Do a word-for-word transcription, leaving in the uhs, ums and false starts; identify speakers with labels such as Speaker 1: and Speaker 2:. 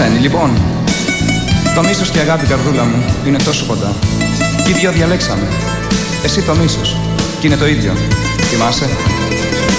Speaker 1: ξένη, λοιπόν. Το μίσος και η αγάπη, καρδούλα μου, είναι τόσο κοντά. Κι οι δυο διαλέξαμε. Εσύ το μίσος, κι είναι το ίδιο. Θυμάσαι?